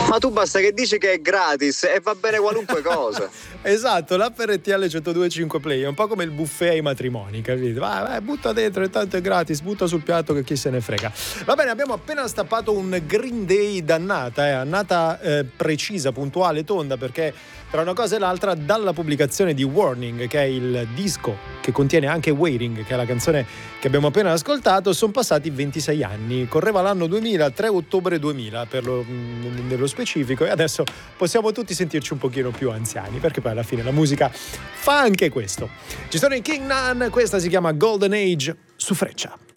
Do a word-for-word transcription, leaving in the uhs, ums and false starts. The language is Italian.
Ma tu basta che dici che è gratis e va bene qualunque cosa. Esatto, l'app R T L centodue e cinque Play è un po' come il buffet ai matrimoni, capito? Vai, vai, butta dentro, intanto è gratis, butta sul piatto che chi se ne frega. Va bene, abbiamo appena stappato un Green Day dannata, eh, annata eh, precisa, puntuale, tonda, perché tra una cosa e l'altra, dalla pubblicazione di Warning, che è il disco che contiene anche Waiting, che è la canzone che abbiamo appena ascoltato, sono passati ventisei anni. Correva l'anno duemila, tre ottobre duemila per lo, nello specifico, e adesso possiamo tutti sentirci un pochino più anziani, perché poi alla fine la musica fa anche questo. Ci sono i King Nun, questa si chiama Golden Age su Freccia.